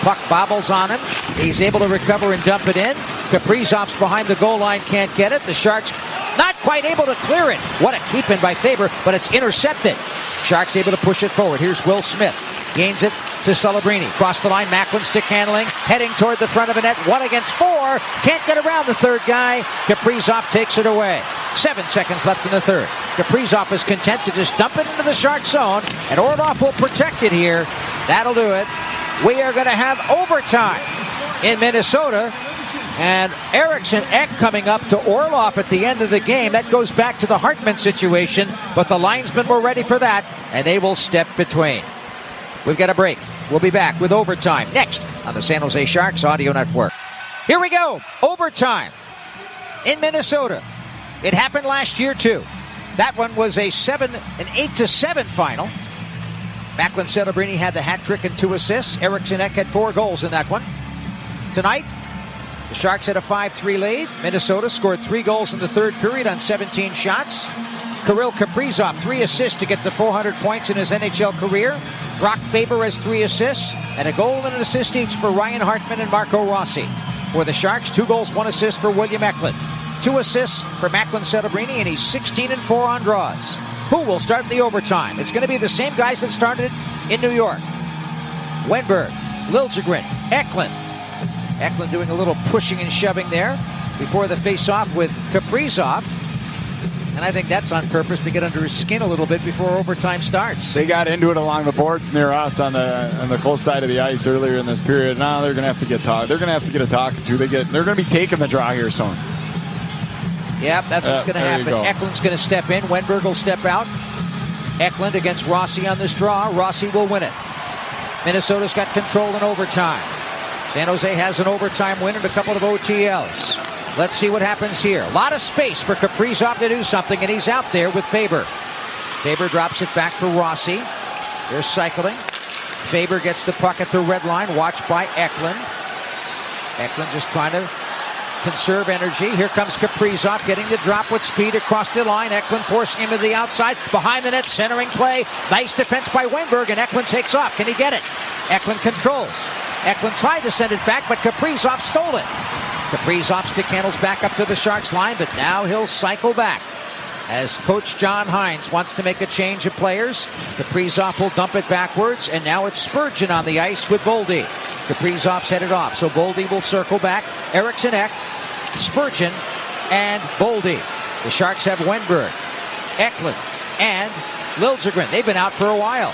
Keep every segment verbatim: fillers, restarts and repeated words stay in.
puck bobbles on him. He's able to recover and dump it in. Kaprizov's behind the goal line, can't get it. The Sharks not quite able to clear it. What a keep in by Faber, but it's intercepted. Sharks able to push it forward. Here's Will Smith. Gains it to Celebrini. Cross the line, Macklin stick handling. Heading toward the front of the net. One against four. Can't get around the third guy. Kaprizov takes it away. Seven seconds left in the third. Kaprizov is content to just dump it into the Shark zone. And Orlov will protect it here. That'll do it. We are going to have overtime in Minnesota. And Eriksson Ek coming up to Orlov at the end of the game. That goes back to the Hartman situation, but the linesmen were ready for that, and they will step between. We've got a break. We'll be back with overtime next on the San Jose Sharks Audio Network. Here we go. Overtime in Minnesota. It happened last year, too. That one was a seven, an eight to seven final. Macklin Celebrini had the hat trick and two assists. Eriksson Ek had four goals in that one. Tonight, the Sharks had a five three lead. Minnesota scored three goals in the third period on seventeen shots. Kirill Kaprizov, three assists to get to four hundred points in his N H L career. Brock Faber has three assists, and a goal and an assist each for Ryan Hartman and Marco Rossi. For the Sharks, two goals, one assist for William Eklund. Two assists for Macklin Celebrini, and he's sixteen and four on draws. Who will start the overtime? It's going to be the same guys that started in New York. Wenberg, Liljegren, Eklund. Eklund doing a little pushing and shoving there before the face-off with Kaprizov. And I think that's on purpose to get under his skin a little bit before overtime starts. They got into it along the boards near us on the on the close side of the ice earlier in this period. Now they're going to have to get talk. They're going to have to get a talking to. They get. They're going to be taking the draw here soon. Yep, that's what's uh, going to happen. Go. Eklund's going to step in. Wenberg will step out. Eklund against Rossi on this draw. Rossi will win it. Minnesota's got control in overtime. San Jose has an overtime win and a couple of O T Ls. Let's see what happens here. A lot of space for Kaprizov to do something, and he's out there with Faber. Faber drops it back for Rossi. They're cycling. Faber gets the puck at the red line, watched by Eklund. Eklund just trying to conserve energy. Here comes Kaprizov getting the drop with speed across the line. Eklund forcing him to the outside. Behind the net, centering play. Nice defense by Wenberg, and Eklund takes off. Can he get it? Eklund controls. Eklund tried to send it back, but Kaprizov stole it. Kaprizov stick handles back up to the Sharks line, but now he'll cycle back as Coach John Hines wants to make a change of players. Kaprizov will dump it backwards, and now it's Spurgeon on the ice with Boldy. Kaprizov's headed off, so Boldy will circle back. Eriksson Ek, Spurgeon, and Boldy. The Sharks have Wenberg, Eklund, and Liljegren. They've been out for a while.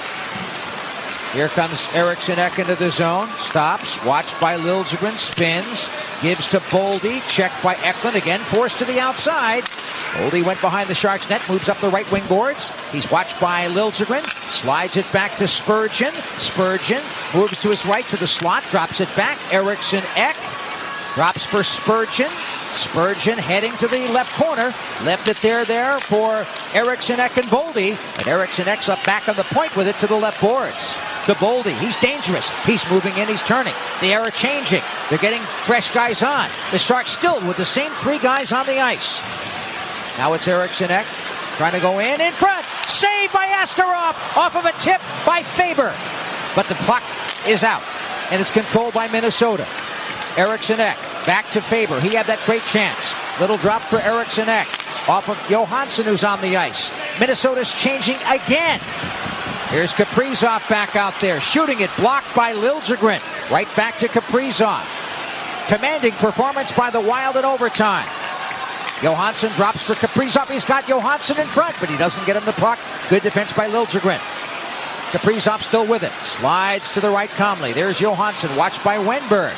Here comes Eriksson Ek into the zone. Stops. Watched by Liljegren. Spins. Gives to Boldy. Checked by Eklund. Again forced to the outside. Boldy went behind the Sharks net. Moves up the right wing boards. He's watched by Liljegren. Slides it back to Spurgeon. Spurgeon moves to his right to the slot. Drops it back. Eriksson Ek. Drops for Spurgeon. Spurgeon heading to the left corner. Left it there, there for Eriksson Ek and Boldy. And Eriksson Ek's up back on the point with it to the left boards. To Boldy. He's dangerous. He's moving in. He's turning. The era changing. They're getting fresh guys on. The Sharks still with the same three guys on the ice. Now it's Eriksson Ek trying to go in in front. Saved by Askarov off of a tip by Faber. But the puck is out. And it's controlled by Minnesota. Eriksson Ek back to Faber. He had that great chance. Little drop for Eriksson Ek off of Johansson, who's on the ice. Minnesota's changing again. Here's Kaprizov back out there, shooting it, blocked by Liljegren. Right back to Kaprizov. Commanding performance by the Wild in overtime. Johansson drops for Kaprizov. He's got Johansson in front, but he doesn't get him the puck. Good defense by Liljegren. Kaprizov still with it. Slides to the right calmly. There's Johansson, watched by Wenberg.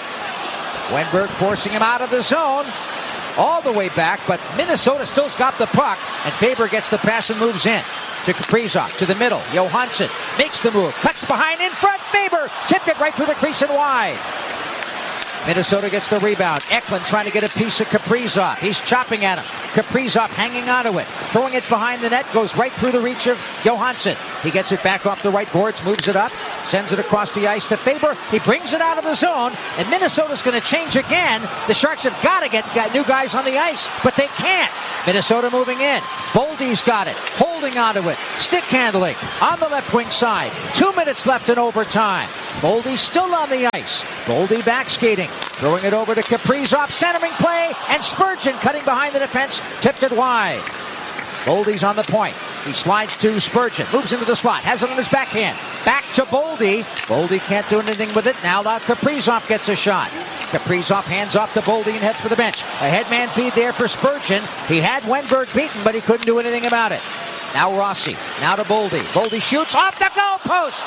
Wenberg forcing him out of the zone. All the way back, but Minnesota still's got the puck, and Faber gets the pass and moves in. To Kaprizov, to the middle. Johansson makes the move. Cuts behind, in front. Faber tipped it right through the crease and wide. Minnesota gets the rebound. Eklund trying to get a piece of Kaprizov. He's chopping at him. Kaprizov hanging onto it. Throwing it behind the net. Goes right through the reach of Johansson. He gets it back off the right boards. Moves it up. Sends it across the ice to Faber. He brings it out of the zone, and Minnesota's going to change again. The Sharks have got to get new guys on the ice, but they can't. Minnesota moving in. Boldy's got it, holding onto it. Stick handling on the left wing side. Two minutes left in overtime. Boldy still on the ice. Boldy back skating. Throwing it over to Kaprizov. Centering play, and Spurgeon cutting behind the defense. Tipped it wide. Boldy's on the point. He slides to Spurgeon. Moves into the slot. Has it on his backhand. Back to Boldy. Boldy can't do anything with it. Now, now Kaprizov gets a shot. Kaprizov hands off to Boldy and heads for the bench. A headman feed there for Spurgeon. He had Wenberg beaten, but he couldn't do anything about it. Now Rossi. Now to Boldy. Boldy shoots off the goal post.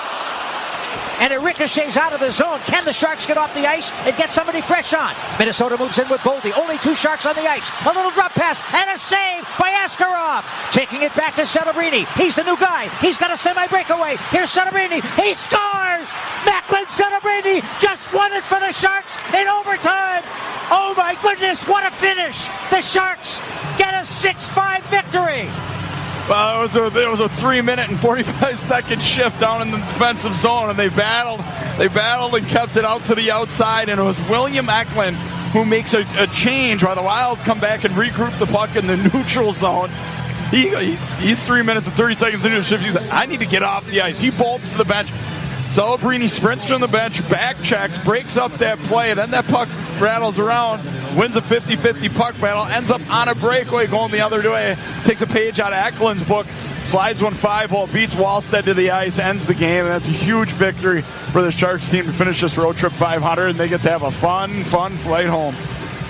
And it ricochets out of the zone. Can the Sharks get off the ice and get somebody fresh on? Minnesota moves in with Boldy. Only two Sharks on the ice. A little drop pass and a save by Askarov. Taking it back to Celebrini. He's the new guy. He's got a semi-breakaway. Here's Celebrini. He scores! Macklin Celebrini just won it for the Sharks in overtime. Oh my goodness, what a finish. The Sharks get a six five victory. Well, it was a it was a three minute and forty-five second shift down in the defensive zone, and they battled, they battled and kept it out to the outside, and it was William Eklund who makes a, a change while the Wild come back and regroup the puck in the neutral zone. He, he's, he's three minutes and thirty seconds into the shift. He's like, I need to get off the ice. He bolts to the bench. Celebrini sprints from the bench, back checks, breaks up that play, then that puck rattles around, wins a fifty-fifty puck battle, ends up on a breakaway going the other way, takes a page out of Eklund's book, slides one five-hole, beats Wallstead to the ice, ends the game, and that's a huge victory for the Sharks team to finish this road trip five hundred, and they get to have a fun, fun flight home.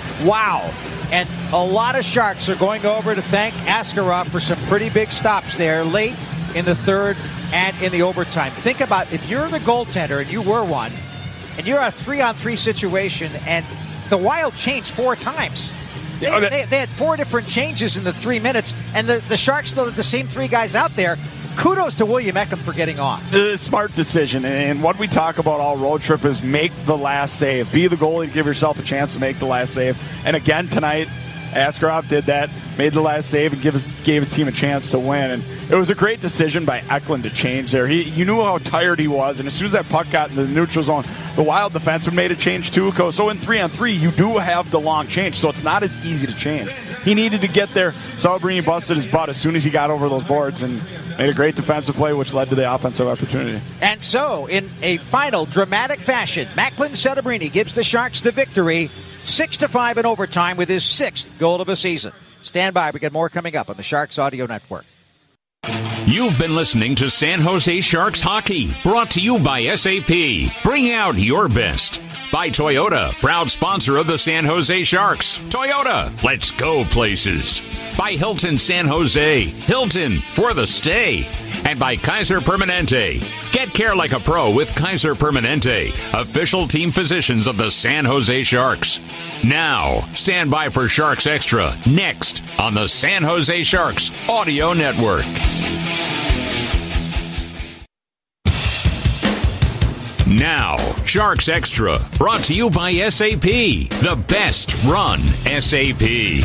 Wow. And a lot of Sharks are going over to thank Askarov for some pretty big stops there late in the third and in the overtime. Think about if you're the goaltender, and you were one, and you're a three-on-three situation, and the Wild changed four times. They, okay. they, they had four different changes in the three minutes, and the, the Sharks still had the same three guys out there. Kudos to William Eklund for getting off. A smart decision, and what we talk about all road trip is make the last save. Be the goalie, give yourself a chance to make the last save. And again tonight, Askarov did that, made the last save, and give his, gave his team a chance to win. And it was a great decision by Eklund to change there. He, you knew how tired he was, and as soon as that puck got in the neutral zone, the Wild defenseman made a change too. So in three on three, you do have the long change, so it's not as easy to change. He needed to get there. Celebrini busted his butt as soon as he got over those boards and made a great defensive play, which led to the offensive opportunity. And so, in a final dramatic fashion, Macklin Celebrini gives the Sharks the victory, six to five in overtime with his sixth goal of the season. Stand by, we got more coming up on the Sharks Audio Network. You've been listening to San Jose Sharks Hockey, brought to you by S A P. Bring out your best. By Toyota, proud sponsor of the San Jose Sharks. Toyota, let's go places. By Hilton San Jose, Hilton for the stay. And by Kaiser Permanente. Get care like a pro with Kaiser Permanente, official team physicians of the San Jose Sharks. Now, stand by for Sharks Extra, next on the San Jose Sharks Audio Network. Now, Sharks Extra, brought to you by S A P, the best run S A P.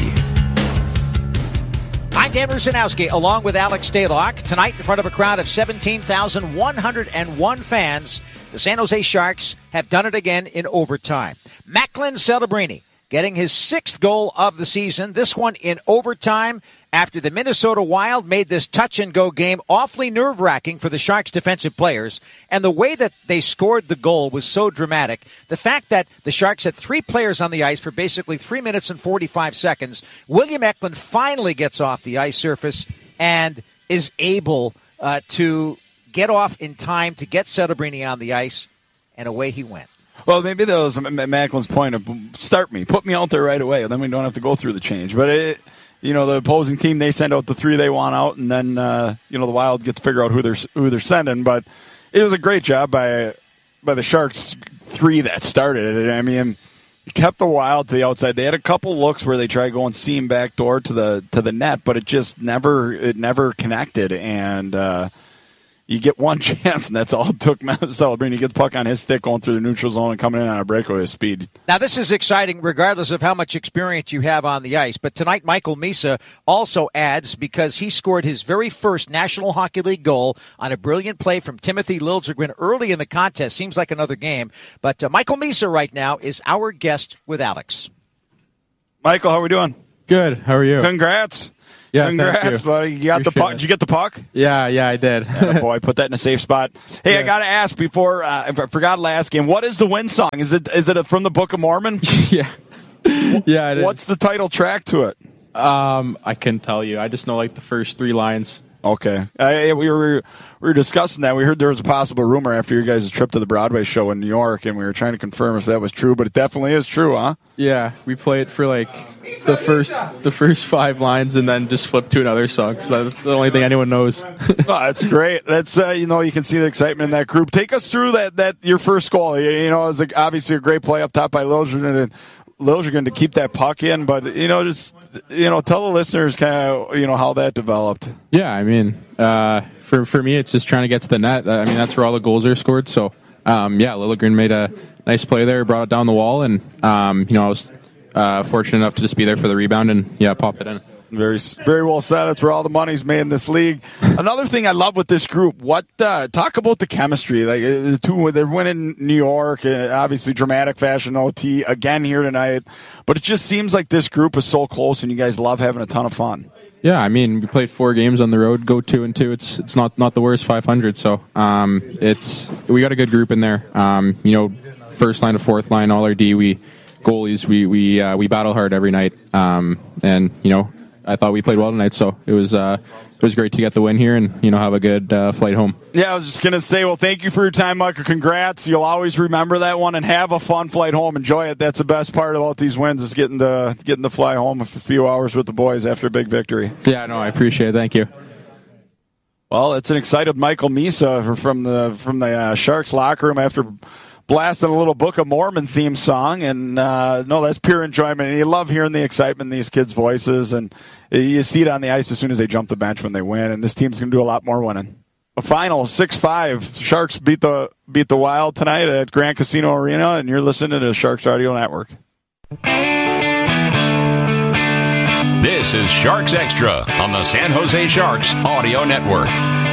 I'm Dan Rusanowski, along with Alex Stalock. Tonight, in front of a crowd of seventeen thousand one hundred one fans, the San Jose Sharks have done it again in overtime. Macklin Celebrini getting his sixth goal of the season, this one in overtime after the Minnesota Wild made this touch-and-go game awfully nerve-wracking for the Sharks defensive players. And the way that they scored the goal was so dramatic. The fact that the Sharks had three players on the ice for basically three minutes and forty-five seconds. William Eklund finally gets off the ice surface and is able uh, to get off in time to get Celebrini on the ice, and away he went. Well, maybe that was Macklin's point of start me, put me out there right away, and then we don't have to go through the change. But, it, you know, the opposing team, they send out the three they want out, and then, uh, you know, the Wild get to figure out who they're who they're sending. But it was a great job by by the Sharks three that started it. I mean, kept the Wild to the outside. They had a couple looks where they tried going seam back door to the to the net, but it just never it never connected. And, uh, you get one chance, and that's all it took Celebrini to get the puck on his stick going through the neutral zone and coming in on a breakaway speed. Now, this is exciting regardless of how much experience you have on the ice. But tonight, Michael Misa also adds because he scored his very first National Hockey League goal on a brilliant play from Timothy Liljegren early in the contest. Seems like another game. But uh, Michael Misa right now is our guest with Alex. Michael, how are we doing? Good. How are you? Congrats. Yeah, Congrats, you. buddy. You got Appreciate the puck. it. Did you get the puck? Yeah, yeah, I did. Yeah, boy, put that in a safe spot. Hey, Yeah. I got to ask before, uh, I forgot last game, what is the win song? Is it is it from the Book of Mormon? yeah. Yeah, it is. What's the title track to it? Um, I couldn't tell you. I just know, like, the first three lines. Okay. I, we were we were discussing that. We heard there was a possible rumor after your guys' trip to the Broadway show in New York, and we were trying to confirm if that was true, but it definitely is true, huh? Yeah, we played for, like, the first the first five lines and then just flipped to another song. So that's the only thing anyone knows. Oh, that's great. That's uh, you know, you can see the excitement in that group. Take us through that that your first goal. You, you know, it was like obviously a great play up top by Liljegren and Liljegren to keep that puck in, but you know, just you know, tell the listeners kind of you know how that developed. Yeah, I mean, uh, for for me, it's just trying to get to the net. I mean, that's where all the goals are scored. So, um, yeah, Liljegren made a nice play there, brought it down the wall, and um, you know, I was uh, fortunate enough to just be there for the rebound and yeah, pop it in. Very, very well said. That's where all the money's made in this league. Another thing I love with this group, what uh, talk about the chemistry. Like the two, they're winning New York, and obviously dramatic fashion O T again here tonight. But it just seems like this group is so close, and you guys love having a ton of fun. Yeah, I mean, we played four games on the road, go two and two. It's it's not, not the worst five hundred. So um, it's we got a good group in there. Um, you know, first line to fourth line, all our D, we goalies, we we uh, we battle hard every night. Um, and you know. I thought we played well tonight, so it was uh, it was great to get the win here and you know have a good uh, flight home. Yeah, I was just gonna say, well, thank you for your time, Michael. Congrats. You'll always remember that one and have a fun flight home. Enjoy it. That's the best part about these wins is getting to getting to fly home for a few hours with the boys after a big victory. Yeah, no, I appreciate it. Thank you. Well, it's an excited Michael Misa from the from the uh, Sharks locker room after blasting a little Book of Mormon theme song, and uh, no, that's pure enjoyment. And you love hearing the excitement in these kids' voices, and you see it on the ice as soon as they jump the bench when they win. And this team's going to do a lot more winning. A final six five. Sharks beat the beat the Wild tonight at Grand Casino Arena, and you're listening to the Sharks Audio Network. This is Sharks Extra on the San Jose Sharks Audio Network.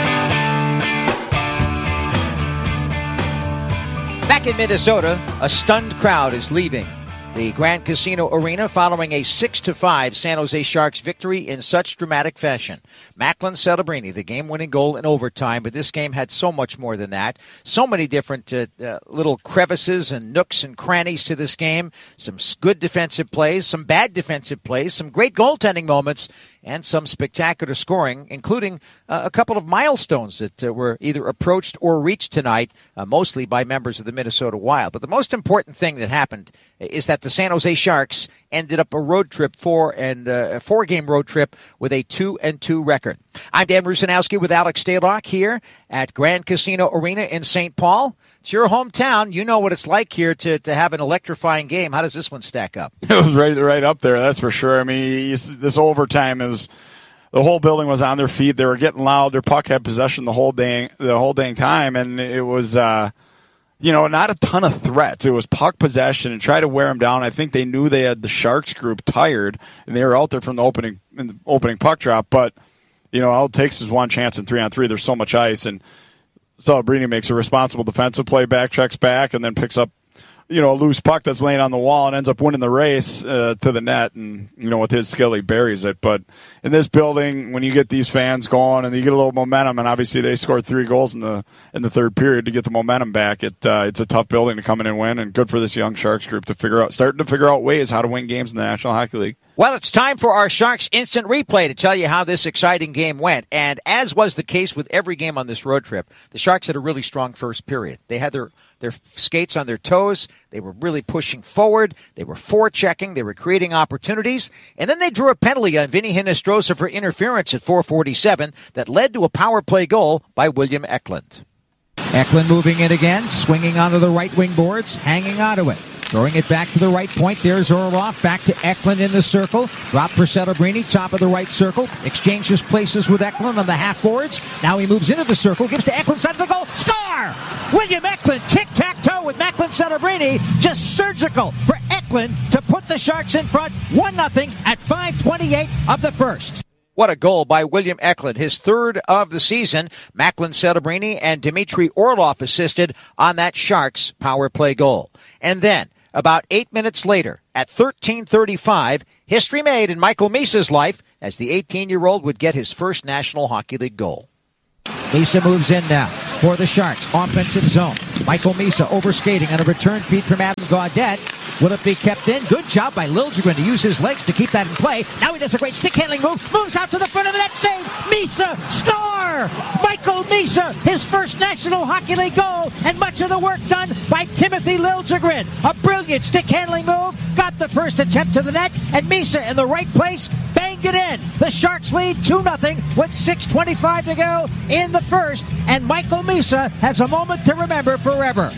Back in Minnesota, a stunned crowd is leaving the Grand Casino Arena following a six to five San Jose Sharks victory in such dramatic fashion. Macklin Celebrini, the game-winning goal in overtime, but this game had so much more than that. So many different uh, uh, little crevices and nooks and crannies to this game. Some good defensive plays, some bad defensive plays, some great goaltending moments, and some spectacular scoring, including uh, a couple of milestones that uh, were either approached or reached tonight, uh, mostly by members of the Minnesota Wild. But the most important thing that happened is that the San Jose Sharks ended up a road trip, four and uh, a four-game road trip with a two and two record. I'm Dan Rusanowski with Alex Stalock here at Grand Casino Arena in Saint Paul. It's your hometown. You know what it's like here to, to have an electrifying game. How does this one stack up? It was right right up there, that's for sure. I mean, this overtime is the whole building was on their feet. They were getting loud. Their puck had possession the whole dang the whole dang time, and it was uh, you know not a ton of threats. It was puck possession and try to wear them down. I think they knew they had the Sharks group tired, and they were out there from the opening in the opening puck drop. But you know all it takes is one chance in three on three. There's so much ice, and Celebrini makes a responsible defensive play, back checks back, and then picks up, you know, a loose puck that's laying on the wall and ends up winning the race uh, to the net. And, you know, with his skill, he buries it. But in this building, when you get these fans going and you get a little momentum, and obviously they scored three goals in the in the third period to get the momentum back, it uh, it's a tough building to come in and win. And good for this young Sharks group to figure out, starting to figure out ways how to win games in the National Hockey League. Well, it's time for our Sharks Instant Replay to tell you how this exciting game went. And as was the case with every game on this road trip, the Sharks had a really strong first period. They had their, their skates on their toes. They were really pushing forward. They were forechecking. They were creating opportunities. And then they drew a penalty on Vinny Hinostroza for interference at four forty-seven that led to a power play goal by William Eklund. Eklund moving in again, swinging onto the right wing boards, hanging onto it. Throwing it back to the right point. There's Orlov. Back to Eklund in the circle. Drop for Celebrini. Top of the right circle. Exchanges places with Eklund on the half boards. Now he moves into the circle. Gives to Eklund. Side of the goal. Score! William Eklund. Tic-tac-toe with Macklin Celebrini. Just surgical for Eklund to put the Sharks in front. one nothing at five twenty-eight of the first. What a goal by William Eklund, his third of the season. Macklin Celebrini and Dmitry Orlov assisted on that Sharks power play goal. And then, about eight minutes later, at thirteen thirty-five, history made in Michael Misa's life as the eighteen-year-old would get his first National Hockey League goal. Misa moves in now for the Sharks. Offensive zone. Michael Misa overskating on a return feed from Adam Gaudette. Will it be kept in? Good job by Liljegren to use his legs to keep that in play. Now he does a great stick-handling move. Moves out to the front of the net. Save. Misa. Score. Michael Misa. His first National Hockey League goal. And much of the work done by Timothy Liljegren. A brilliant stick-handling move. Got the first attempt to the net. And Misa in the right place. Banged it in. The Sharks lead two nothing with six twenty-five to go in the first. And Michael Misa has a moment to remember forever.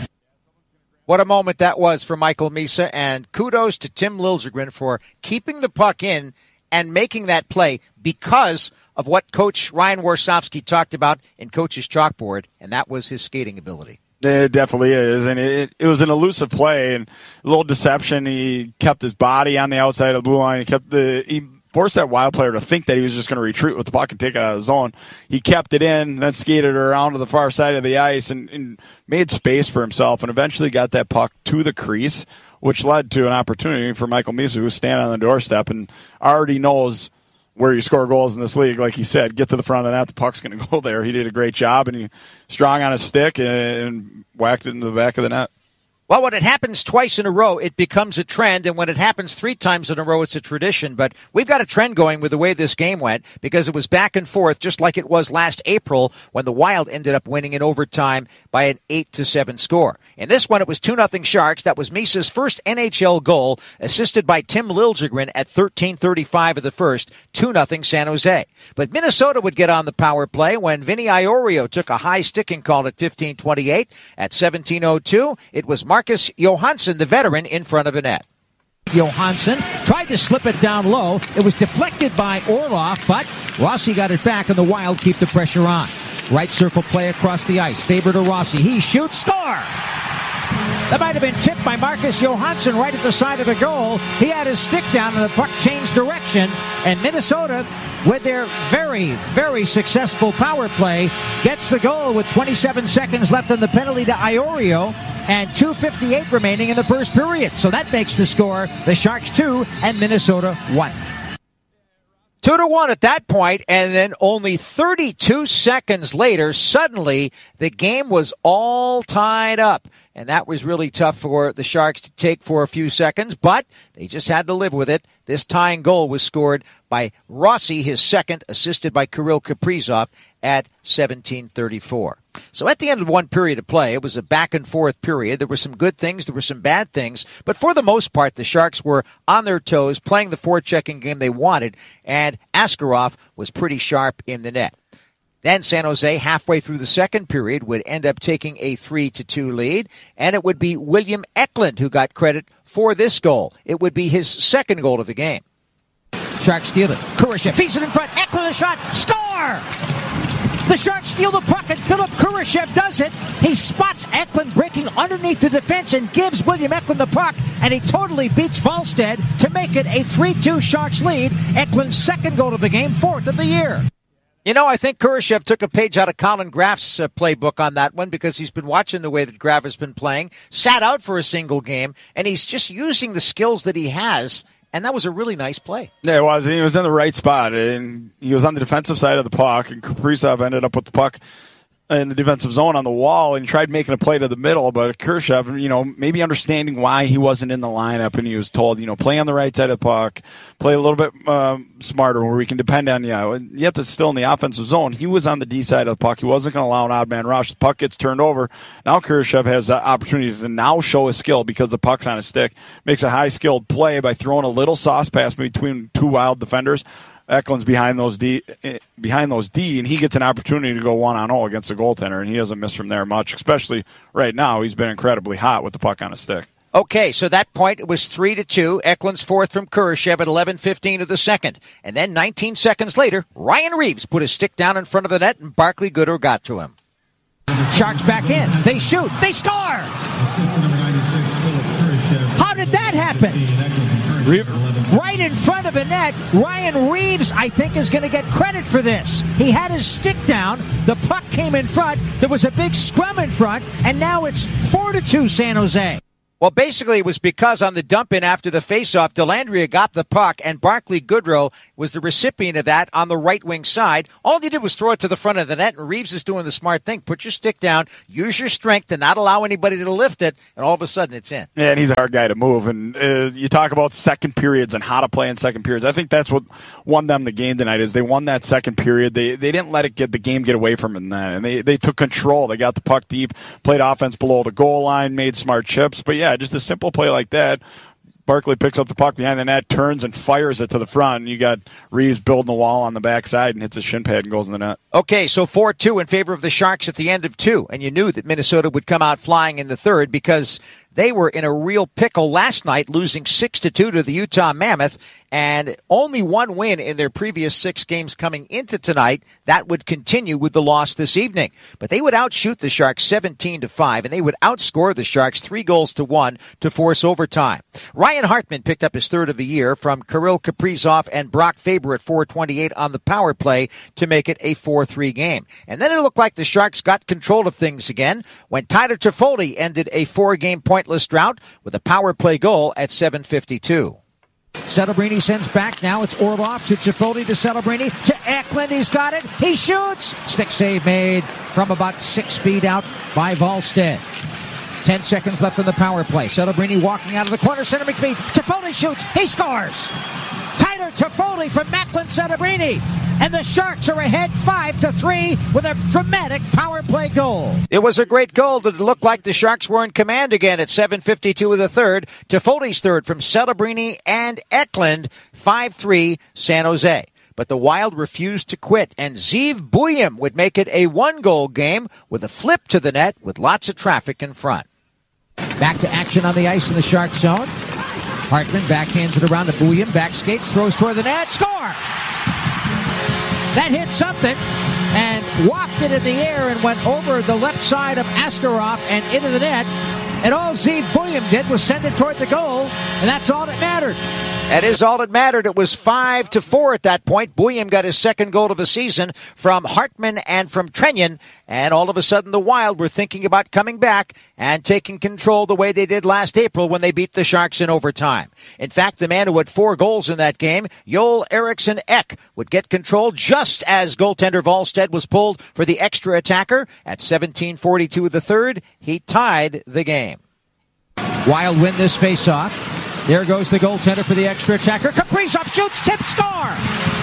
What a moment that was for Michael Misa, and kudos to Tim Liljegren for keeping the puck in and making that play because of what Coach Ryan Warsofsky talked about in Coach's chalkboard, and that was his skating ability. It definitely is, and it, it was an elusive play and a little deception. He kept his body on the outside of the blue line. He kept the he forced that Wild player to think that he was just going to retreat with the puck and take it out of the zone. He kept it in, then skated around to the far side of the ice and, and made space for himself and eventually got that puck to the crease, which led to an opportunity for Michael Misa, who's standing on the doorstep and already knows where you score goals in this league. Like he said, get to the front of the net, the puck's going to go there. He did a great job, and he strong on his stick and whacked it into the back of the net. Well, when it happens twice in a row, it becomes a trend, and when it happens three times in a row, it's a tradition. But we've got a trend going with the way this game went because it was back and forth, just like it was last April when the Wild ended up winning in overtime by an eight to seven score. In this one, it was two nothing Sharks. That was Misa's first N H L goal, assisted by Tim Liljegren at thirteen thirty-five of the first, two nothing San Jose. But Minnesota would get on the power play when Vinny Iorio took a high sticking call at fifteen twenty-eight. At seventeen oh two, it was Marcus Johansson, the veteran, in front of the net. Johansson tried to slip it down low. It was deflected by Orlov, but Rossi got it back, and the Wild keep the pressure on. Right circle play across the ice. Faber to Rossi. He shoots. Score! That might have been tipped by Marcus Johansson right at the side of the goal. He had his stick down, and the puck changed direction. And Minnesota, with their very, very successful power play, gets the goal with twenty-seven seconds left on the penalty to Iorio and two fifty-eight remaining in the first period. So that makes the score the Sharks two and Minnesota one. Two to one at that point, and then only thirty-two seconds later, suddenly the game was all tied up. And that was really tough for the Sharks to take for a few seconds, but they just had to live with it. This tying goal was scored by Rossi, his second, assisted by Kirill Kaprizov at seventeen thirty-four. So at the end of one period of play, it was a back-and-forth period. There were some good things, there were some bad things, but for the most part, the Sharks were on their toes, playing the forechecking game they wanted, and Askarov was pretty sharp in the net. Then San Jose, halfway through the second period, would end up taking a three to two lead, and it would be William Eklund who got credit for this goal. It would be his second goal of the game. Sharks steal it. Kurashev feeds it in front. Eklund a shot. Score! The Sharks steal the puck, and Philip Kurashev does it. He spots Eklund breaking underneath the defense and gives William Eklund the puck, and he totally beats Volstead to make it a three two Sharks lead. Eklund's second goal of the game, fourth of the year. You know, I think Kurashev took a page out of Colin Graff's uh, playbook on that one because he's been watching the way that Graff has been playing, sat out for a single game, and he's just using the skills that he has, and that was a really nice play. Yeah, it was. He was in the right spot, and he was on the defensive side of the puck, and Kaprizov ended up with the puck in the defensive zone on the wall and tried making a play to the middle, but Kurashev, you know, maybe understanding why he wasn't in the lineup, and he was told, you know, play on the right side of the puck, play a little bit um, smarter where we can depend on you. Yet it's still in the offensive zone. He was on the D side of the puck. He wasn't going to allow an odd man rush. The puck gets turned over. Now Kurashev has the opportunity to now show his skill because the puck's on his stick. Makes a high-skilled play by throwing a little sauce pass between two Wild defenders. Eklund's behind those D, behind those D, and he gets an opportunity to go one on zero against the goaltender, and he doesn't miss from there much. Especially right now, he's been incredibly hot with the puck on his stick. Okay, so that point it was three to two. Eklund's fourth from Kurashev at eleven fifteen of the second. And then nineteen seconds later, Ryan Reeves put his stick down in front of the net, and Barclay Goodrow got to him. Sharks back in. They shoot. They score! How did that happen? Re- right in front of the net. Ryan Reeves, I think, is going to get credit for this. He had his stick down. The puck came in front. There was a big scrum in front. And now it's four to two San Jose. Well, basically, it was because on the dump-in after the face-off, Dellandrea got the puck, and Barclay Goodrow was the recipient of that on the right-wing side. All he did was throw it to the front of the net, and Reeves is doing the smart thing. Put your stick down, use your strength to not allow anybody to lift it, and all of a sudden it's in. Yeah, and he's a hard guy to move. And uh, you talk about second periods and how to play in second periods. I think that's what won them the game tonight is they won that second period. They they didn't let it get the game get away from them, that, and they, they took control. They got the puck deep, played offense below the goal line, made smart chips. But, yeah, just a simple play like that. Barclay picks up the puck behind the net, turns and fires it to the front. And you got Reeves building a wall on the backside and hits a shin pad and goes in the net. Okay, so four two in favor of the Sharks at the end of two. And you knew that Minnesota would come out flying in the third because they were in a real pickle last night, losing six to two to the Utah Mammoth, and only one win in their previous six games coming into tonight. That would continue with the loss this evening. But they would outshoot the Sharks seventeen to five, and they would outscore the Sharks three goals to one to force overtime. Ryan Hartman picked up his third of the year from Kirill Kaprizov and Brock Faber at four twenty-eight on the power play to make it a four three game. And then it looked like the Sharks got control of things again when Tyler Toffoli ended a four-game pointless drought with a power play goal at seven fifty-two. Celebrini sends back. Now it's Orlov to Toffoli to Celebrini to Eklund. He's got it. He shoots. Stick save made from about six feet out by Wallstedt. Ten seconds left in the power play. Celebrini walking out of the corner, center McPhee. Toffoli shoots. He scores. Tyler Toffoli from Macklin Celebrini. And the Sharks are ahead five to three with a dramatic power play goal. It was a great goal that looked like the Sharks were in command again at seven fifty-two of the third. Toffoli's third from Celebrini and Eklund. five three San Jose. But the Wild refused to quit, and Zeev Buium would make it a one-goal game with a flip to the net with lots of traffic in front. Back to action on the ice in the Shark zone. Hartman backhands it around to Buium, back skates, throws toward the net, score! That hit something and wafted in the air and went over the left side of Askarov and into the net. And all Zeev Buium did was send it toward the goal, and that's all that mattered. That is all that mattered. It was five to four at that point. Buium got his second goal of the season from Hartman and from Trenyon, and all of a sudden the Wild were thinking about coming back and taking control the way they did last April when they beat the Sharks in overtime. In fact, the man who had four goals in that game, Joel Eriksson Ek, would get control just as goaltender Wallstedt was pulled for the extra attacker. At seventeen forty-two of the third, he tied the game. Wild win this faceoff. There goes the goaltender for the extra attacker. Kaprizov shoots, tip, score!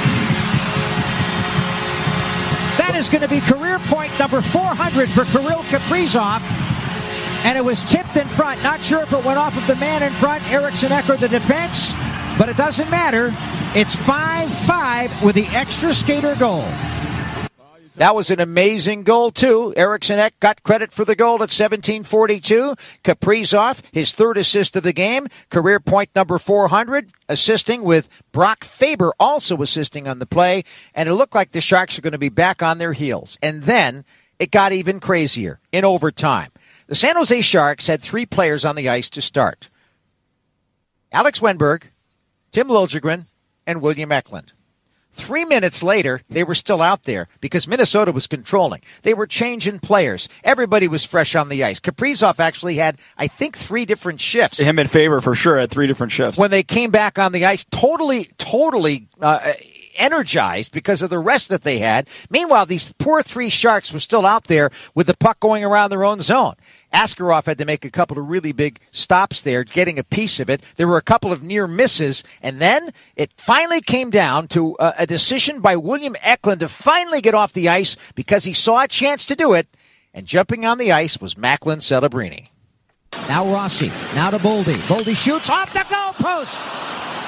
That is going to be career point number four hundred for Kirill Kaprizov. And it was tipped in front. Not sure if it went off of the man in front, Eriksson Ek, or the defense, but it doesn't matter. It's five five with the extra skater goal. That was an amazing goal, too. Eriksson Ek got credit for the goal at seventeen forty-two. Kaprizov, his third assist of the game, career point number four hundred, assisting with Brock Faber also assisting on the play. And it looked like the Sharks are going to be back on their heels. And then it got even crazier in overtime. The San Jose Sharks had three players on the ice to start. Alex Wennberg, Tim Liljegren, and William Eklund. Three minutes later, they were still out there because Minnesota was controlling. They were changing players. Everybody was fresh on the ice. Kaprizov actually had, I think, three different shifts. Him in favor for sure had three different shifts. When they came back on the ice, totally, totally uh, energized because of the rest that they had. Meanwhile, these poor three Sharks were still out there with the puck going around their own zone. Askarov had to make a couple of really big stops there, getting a piece of it. There were a couple of near misses, and then it finally came down to a, a decision by William Eklund to finally get off the ice because he saw a chance to do it, and jumping on the ice was Macklin Celebrini. Now Rossi, now to Boldy. Boldy shoots off the goal post.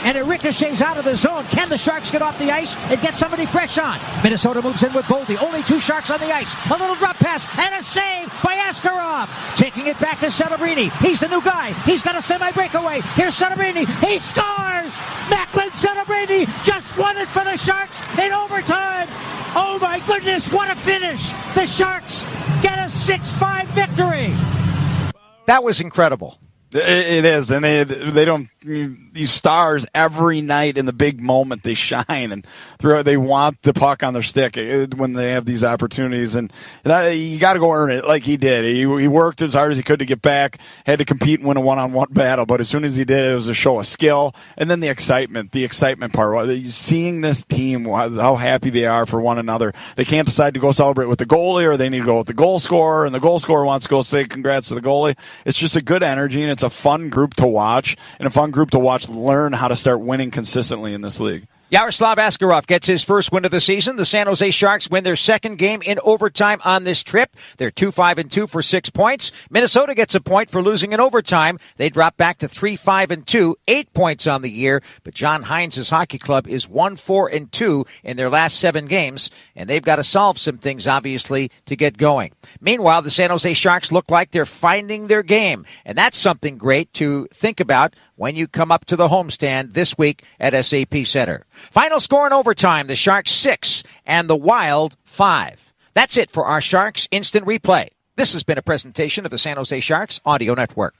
and it ricochets out of the zone. Can the Sharks get off the ice and get somebody fresh on? Minnesota moves in with Boldy. Only two Sharks on the ice. A little drop pass and a save by Askarov. Taking it back to Celebrini. He's the new guy. He's got a semi-breakaway. Here's Celebrini. He scores! Macklin Celebrini just won it for the Sharks in overtime. Oh my goodness, what a finish! The Sharks get a six five victory. That was incredible. It is, and they they don't these stars every night in the big moment they shine and through they want the puck on their stick when they have these opportunities, and, and I, you got to go earn it like he did. He, he worked as hard as he could to get back, had to compete and win a one-on-one battle, but as soon as he did, it was a show of skill, and then the excitement, the excitement part, seeing this team how happy they are for one another. They can't decide to go celebrate with the goalie, or they need to go with the goal scorer, and the goal scorer wants to go say congrats to the goalie. It's just a good energy, and it's a fun group to watch, and a fun group to watch learn how to start winning consistently in this league. Yaroslav Askarov gets his first win of the season. The San Jose Sharks win their second game in overtime on this trip. They're two five and two for six points. Minnesota gets a point for losing in overtime. They drop back to three five and two, eight points on the year. But John Hines' hockey club is one four and two in their last seven games, and they've got to solve some things, obviously, to get going. Meanwhile, the San Jose Sharks look like they're finding their game, and that's something great to think about when you come up to the homestand this week at S A P Center. Final score in overtime, the Sharks six and the Wild five. That's it for our Sharks Instant Replay. This has been a presentation of the San Jose Sharks Audio Network.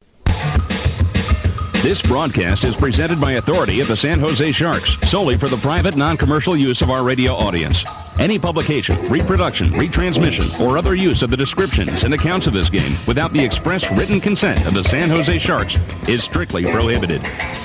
This broadcast is presented by authority of the San Jose Sharks, solely for the private, non-commercial use of our radio audience. Any publication, reproduction, retransmission, or other use of the descriptions and accounts of this game without the express written consent of the San Jose Sharks is strictly prohibited.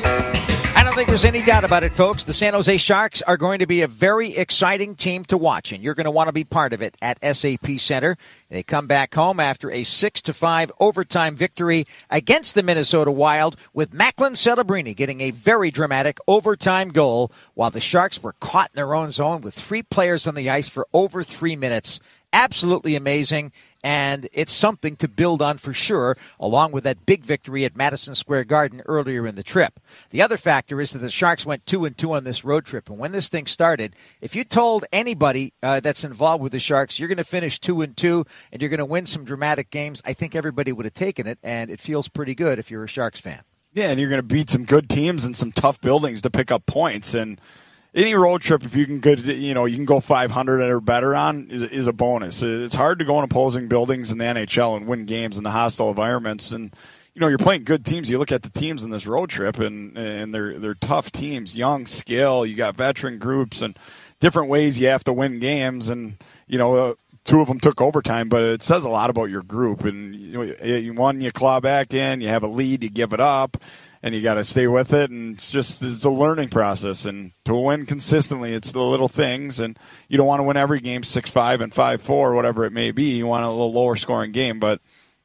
I don't think there's any doubt about it, folks. The San Jose Sharks are going to be a very exciting team to watch, and you're going to want to be part of it at S A P Center. They come back home after a six to five overtime victory against the Minnesota Wild, with Macklin Celebrini getting a very dramatic overtime goal, while the Sharks were caught in their own zone with three players on the ice for over three minutes. Absolutely amazing, and it's something to build on for sure, along with that big victory at Madison Square Garden earlier in the trip. The other factor is that the Sharks went two and two on this road trip, and when this thing started, if you told anybody uh, that's involved with the Sharks, you're going to finish two and two, and you're going to win some dramatic games, I think everybody would have taken it, and it feels pretty good if you're a Sharks fan. Yeah, and you're going to beat some good teams and some tough buildings to pick up points, and any road trip, if you can go, you know, you can go five hundred or better on, is, is a bonus. It's hard to go in opposing buildings in the N H L and win games in the hostile environments. And you know, you're playing good teams. You look at the teams in this road trip, and and they're they're tough teams, young, skill. You got veteran groups and different ways you have to win games. And you know, uh, two of them took overtime, but it says a lot about your group. And you know, one, you claw back in, you have a lead, you give it up, and you got to stay with it, and it's just it's a learning process. And to win consistently, it's the little things, and you don't want to win every game six five and five four, whatever it may be. You want a little lower scoring game, but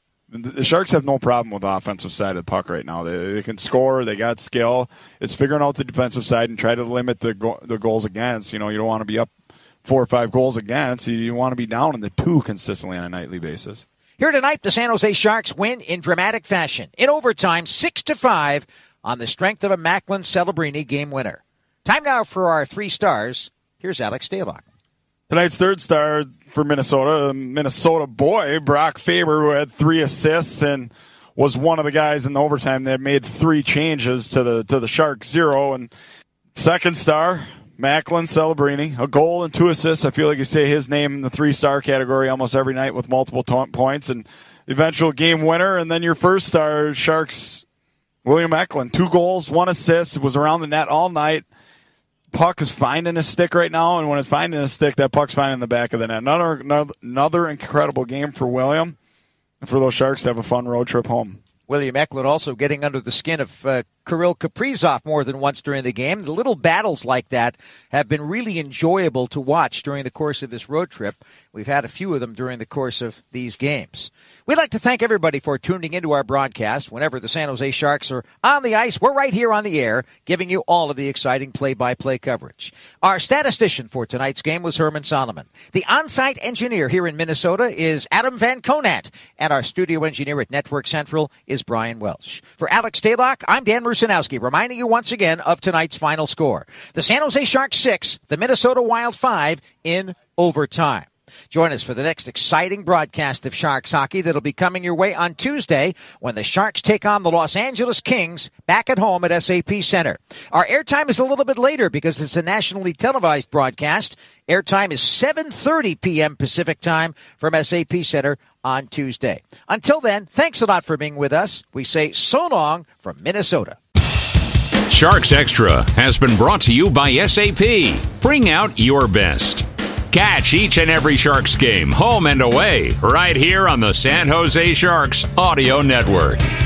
the Sharks have no problem with the offensive side of the puck right now. They, they can score, they got skill. It's figuring out the defensive side and try to limit the go, the goals against. You know, you don't want to be up four or five goals against. You, you want to be down in the two consistently on a nightly basis. Here tonight, the San Jose Sharks win in dramatic fashion. In overtime, six to five, on the strength of a Macklin Celebrini game winner. Time now for our three stars. Here's Alex Stalock. Tonight's third star for Minnesota, Minnesota boy, Brock Faber, who had three assists and was one of the guys in the overtime that made three changes to the to the Sharks zero. And second star, Macklin Celebrini, a goal and two assists. I feel like you say his name in the three-star category almost every night with multiple t- points and eventual game winner. And then your first star, Sharks, William Eklund, two goals, one assist, was around the net all night. Puck is finding his stick right now, and when it's finding his stick, that puck's finding the back of the net. Another, another, another incredible game for William, and for those Sharks to have a fun road trip home. William Eklund also getting under the skin of uh, Kirill Kaprizov more than once during the game. The little battles like that have been really enjoyable to watch during the course of this road trip. We've had a few of them during the course of these games. We'd like to thank everybody for tuning into our broadcast. Whenever the San Jose Sharks are on the ice, we're right here on the air, giving you all of the exciting play-by-play coverage. Our statistician for tonight's game was Herman Solomon. The on-site engineer here in Minnesota is Adam Van Conant, and our studio engineer at Network Central is Brian Welsh. For Alex Stalock, I'm Dan Mercer. Rusanowski reminding you once again of tonight's final score. The San Jose Sharks six, the Minnesota Wild five in overtime. Join us for the next exciting broadcast of Sharks hockey that'll be coming your way on Tuesday when the Sharks take on the Los Angeles Kings back at home at S A P Center. Our airtime is a little bit later because it's a nationally televised broadcast. Airtime is seven thirty p.m. Pacific time from S A P Center on Tuesday. Until then, thanks a lot for being with us. We say so long from Minnesota. Sharks Extra has been brought to you by S A P. Bring out your best. Catch each and every Sharks game, home and away, right here on the San Jose Sharks Audio Network.